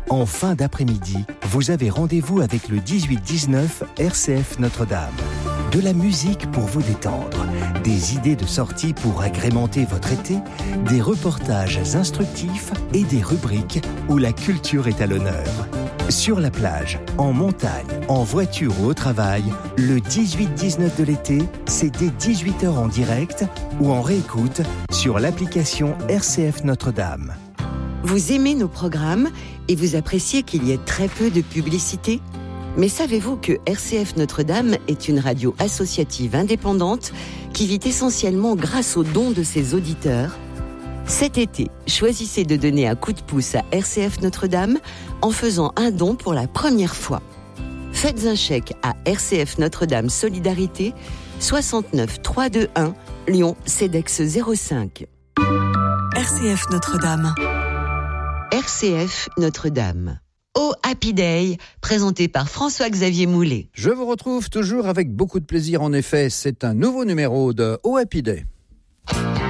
En fin d'après-midi, vous avez rendez-vous avec le 18-19 RCF Notre-Dame. De la musique pour vous détendre, des idées de sortie pour agrémenter votre été, des reportages instructifs et des rubriques où la culture est à l'honneur. Sur la plage, en montagne, en voiture ou au travail, le 18-19 de l'été, c'est dès 18h en direct ou en réécoute sur l'application RCF Notre-Dame. Vous aimez nos programmes et vous appréciez qu'il y ait très peu de publicité ? Mais savez-vous que RCF Notre-Dame est une radio associative indépendante qui vit essentiellement grâce aux dons de ses auditeurs ? Cet été, choisissez de donner un coup de pouce à RCF Notre-Dame en faisant un don pour la première fois. Faites un chèque à RCF Notre-Dame Solidarité, 69 321 Lyon CEDEX 05. RCF Notre-Dame. RCF Notre-Dame. Oh Happy Day, présenté par François-Xavier Moulet. Je vous retrouve toujours avec beaucoup de plaisir, en effet. C'est un nouveau numéro de Oh Happy Day.